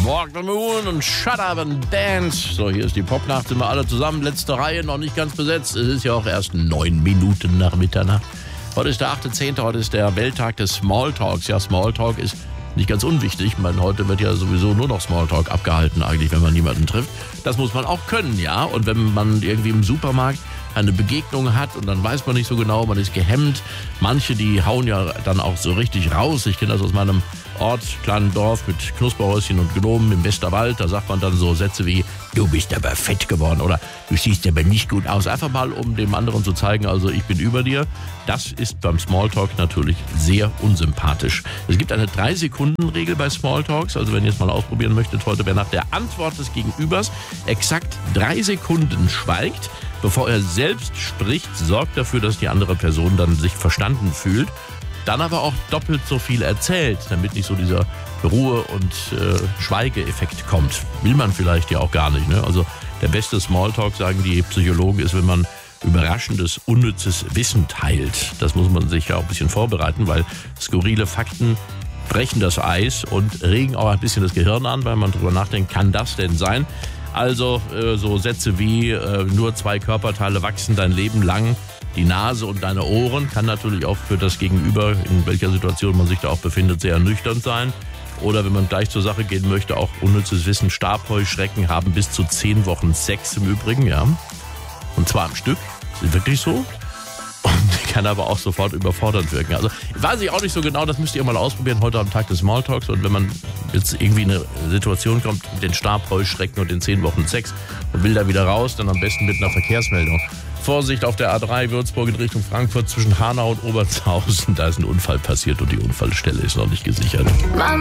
Walk the Moon und Shut Up and Dance. So, hier ist die Popnacht, sind wir alle zusammen. Letzte Reihe, noch nicht ganz besetzt. Es ist ja auch erst 9 Minuten nach Mitternacht. Heute ist der 8.10., heute ist der Welttag des Smalltalks. Ja, Smalltalk ist nicht ganz unwichtig. Ich meine, heute wird ja sowieso nur noch Smalltalk abgehalten eigentlich, wenn man niemanden trifft. Das muss man auch können, ja. Und wenn man irgendwie im Supermarkt eine Begegnung hat und dann weiß man nicht so genau, man ist gehemmt. Manche, die hauen ja dann auch so richtig raus. Ich kenne das aus meinem Ort, kleinen Dorf mit Knusperhäuschen und Gnomen im Westerwald. Da sagt man dann so Sätze wie, du bist aber fett geworden oder du siehst aber nicht gut aus. Einfach mal, um dem anderen zu zeigen, also ich bin über dir. Das ist beim Smalltalk natürlich sehr unsympathisch. Es gibt eine 3-Sekunden-Regel bei Smalltalks. Also wenn ihr es mal ausprobieren möchtet heute, wer nach der Antwort des Gegenübers exakt 3 Sekunden schweigt, bevor er selbst spricht, sorgt dafür, dass die andere Person dann sich verstanden fühlt. Dann aber auch doppelt so viel erzählt, damit nicht so dieser Ruhe- und Schweigeeffekt kommt. Will man vielleicht ja auch gar nicht, ne? Also der beste Smalltalk, sagen die Psychologen, ist, wenn man überraschendes, unnützes Wissen teilt. Das muss man sich ja auch ein bisschen vorbereiten, weil skurrile Fakten brechen das Eis und regen auch ein bisschen das Gehirn an, weil man drüber nachdenkt, kann das denn sein? Also so Sätze wie, nur 2 Körperteile wachsen dein Leben lang, die Nase und deine Ohren, kann natürlich auch für das Gegenüber, in welcher Situation man sich da auch befindet, sehr ernüchternd sein. Oder wenn man gleich zur Sache gehen möchte, auch unnützes Wissen, Stabheuschrecken haben bis zu 10 Wochen Sex im Übrigen, ja. Und zwar am Stück, ist wirklich so. Und kann aber auch sofort überfordernd wirken. Also weiß ich auch nicht so genau, das müsst ihr mal ausprobieren, heute am Tag des Smalltalks. Und wenn man jetzt irgendwie in eine Situation kommt mit den Stabheuschrecken und den 10 Wochen Sex und will da wieder raus, dann am besten mit einer Verkehrsmeldung. Vorsicht auf der A3 Würzburg in Richtung Frankfurt zwischen Hanau und Obertshausen. Da ist ein Unfall passiert und die Unfallstelle ist noch nicht gesichert.